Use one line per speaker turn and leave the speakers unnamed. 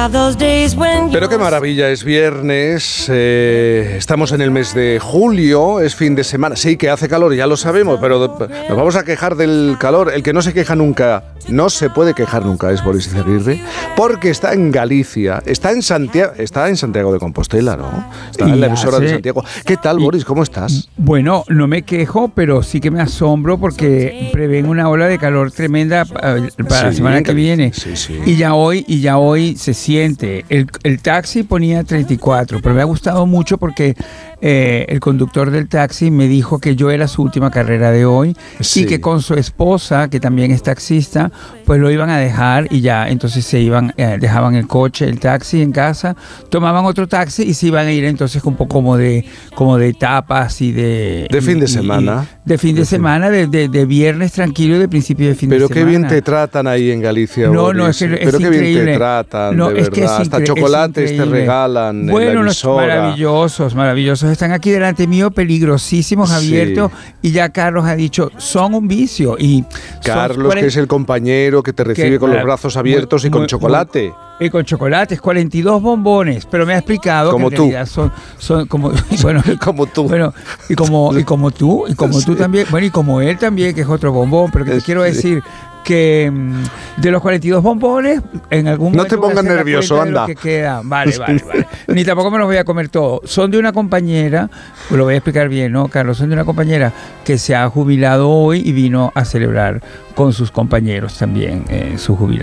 Pero qué maravilla, es viernes, estamos en el mes de julio, es fin de semana. Sí, que hace calor, ya lo sabemos, pero nos vamos a quejar del calor. El que no se queja nunca, no se puede quejar nunca, es Boris Izaguirre, porque está en Galicia, está en Santiago de Compostela, ¿no? Está en la emisora de Santiago. ¿Qué tal, Boris? ¿Cómo estás?
Bueno, no me quejo, pero sí que me asombro porque prevén una ola de calor tremenda para la semana que viene.
Sí, sí.
Y ya hoy se siente. El taxi ponía 34, pero me ha gustado mucho porque el conductor del taxi me dijo que yo era su última carrera de hoy, sí, y que con su esposa, que también es taxista, pues lo iban a dejar y ya, entonces se iban, dejaban el coche, el taxi en casa, tomaban otro taxi y se iban a ir entonces un poco como de tapas y de
fin de semana.
De fin de semana, de viernes tranquilo, de principio de fin de semana.
Pero qué bien te tratan ahí en Galicia, Boris.
No, es que
pero qué
increíble.
Bien te tratan,
no,
de
es
verdad. Hasta chocolates te regalan
bueno,
en la emisora.
Maravillosos. Están aquí delante mío, peligrosísimos, abiertos, y ya Carlos ha dicho, son un vicio. Y
Carlos, que es el compañero que te recibe con los brazos abiertos y con chocolate.
Y con chocolates, 42 bombones, pero me ha explicado
como
que en
tú.
realidad son como, bueno,
como tú.
Bueno, y como tú también, bueno, y como él también, que es otro bombón, pero que te quiero decir que de los 42 bombones, en algún momento...
No te pongas nervioso, anda.
Que queda. Vale. Ni tampoco me los voy a comer todo. Son de una compañera, pues lo voy a explicar bien, ¿no, Carlos? Son de una compañera que se ha jubilado hoy y vino a celebrar con sus compañeros también su jubilación.